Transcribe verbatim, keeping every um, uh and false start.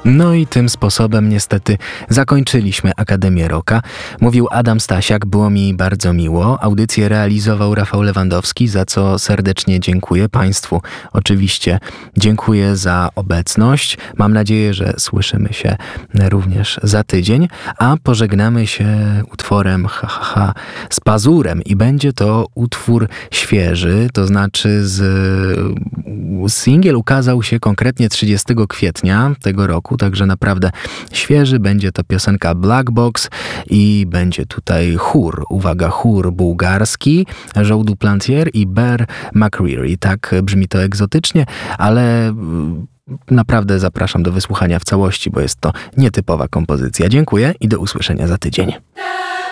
No i tym sposobem niestety zakończyliśmy Akademię Rocka. Mówił Adam Stasiak, było mi bardzo miło. Audycję realizował Rafał Lewandowski, za co serdecznie dziękuję Państwu. Oczywiście dziękuję za obecność. Mam nadzieję, że słyszymy się również za tydzień, a pożegnamy się utworem ha, ha, ha, z Pazurem i będzie to utwór świeży, to znaczy z singiel ukazał się konkretnie trzydziestego kwietnia tego roku, także naprawdę świeży. Będzie to piosenka Black Box i będzie tutaj chór, uwaga, chór bułgarski, Joe Duplantier i Bear McCreary. Tak brzmi to egzotycznie, ale naprawdę zapraszam do wysłuchania w całości, bo jest to nietypowa kompozycja. Dziękuję i do usłyszenia za tydzień.